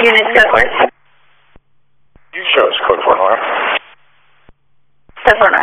Unit code word. You chose code 4 Nora. Code 4 Nora.